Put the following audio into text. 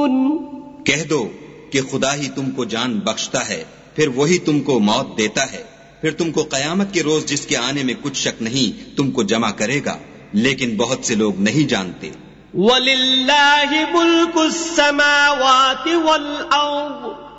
कह दो कि खुदा ही तुमको जान बख्शता है, फिर वही तुमको मौत देता है, फिर तुमको कयामत के रोज जिसके आने में कुछ शक नहीं तुमको जमा करेगा, लेकिन बहुत से लोग नहीं जानते। वलिल्लाहि मुल्कुस समावाति वल अर्द